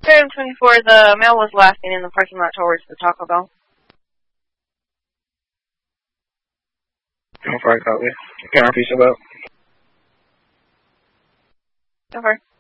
Item 24, the male was last seen in the parking lot towards the Taco Bell. 24, copy. Can I repeat about? Over.